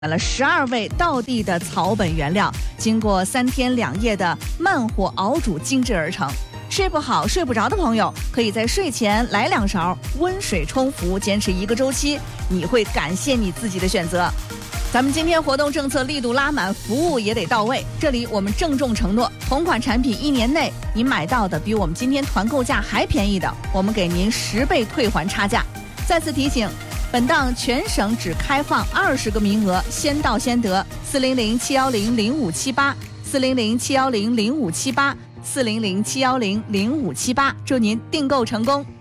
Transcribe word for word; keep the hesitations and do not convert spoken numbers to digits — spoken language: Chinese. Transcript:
买了十二味道地的草本原料，经过三天两夜的慢火熬煮精制而成。睡不好睡不着的朋友，可以在睡前来两勺温水冲服，坚持一个周期，你会感谢你自己的选择。咱们今天活动政策力度拉满，服务也得到位。这里我们郑重承诺，同款产品一年内你买到的比我们今天团购价还便宜的，我们给您十倍退还差价。再次提醒，本档全省只开放二十个名额，先到先得。四零零七幺零零五七八，四零零七幺零零五七八，四零零七幺零零五七八，祝您订购成功。